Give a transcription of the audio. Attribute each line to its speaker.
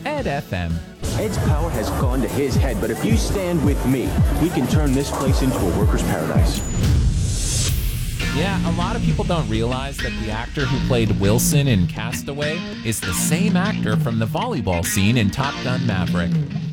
Speaker 1: Ed FM.
Speaker 2: Ed's power has gone to his head, but if you stand with me, we can turn this place into a worker's paradise.
Speaker 1: Yeah, a lot of people don't realize that the actor who played Wilson in Castaway is the same actor from the volleyball scene in Top Gun Maverick.